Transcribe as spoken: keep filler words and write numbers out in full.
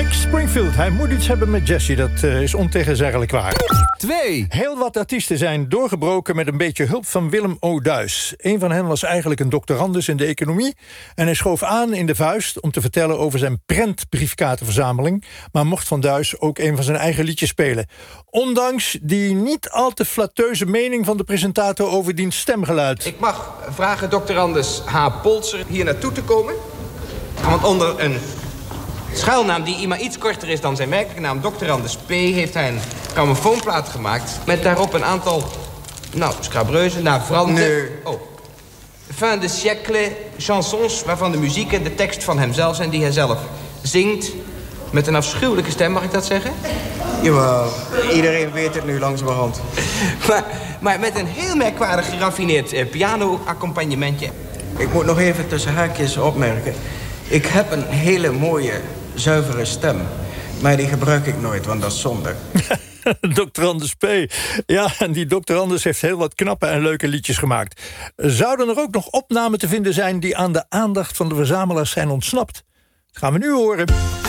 Rick Springfield, hij moet iets hebben met Jessie, dat uh, is ontegenzeggelijk waar. Twee. Heel wat artiesten zijn doorgebroken met een beetje hulp van Willem O'Duis. Een van hen was eigenlijk een doctorandus in de economie en hij schoof aan in de vuist om te vertellen over zijn prentbriefkaartenverzameling, maar mocht van Duis ook een van zijn eigen liedjes spelen. Ondanks die niet al te flatteuze mening van de presentator over diens stemgeluid. Ik mag vragen doctorandus H. Polser hier naartoe te komen. Want onder een schuilnaam die maar iets korter is dan zijn werkelijke naam, doctorandus P, heeft hij een grammofoonplaat gemaakt met daarop een aantal, nou, scabreuze, nou, Franse... Nee. Oh. Fin de siècle chansons waarvan de muziek en de tekst van hemzelf zijn, die hij zelf zingt. Met een afschuwelijke stem, mag ik dat zeggen? Jawel, iedereen weet het nu langzamerhand. Maar, maar met een heel merkwaardig geraffineerd eh, piano-accompagnementje. Ik moet nog even tussen haakjes opmerken. Ik heb een hele mooie, zuivere stem. Maar die gebruik ik nooit, want dat is zonde. Doctorandus P. Ja, en die doctorandus heeft heel wat knappe en leuke liedjes gemaakt. Zouden er ook nog opnamen te vinden zijn die aan de aandacht van de verzamelaars zijn ontsnapt? Dat gaan we nu horen.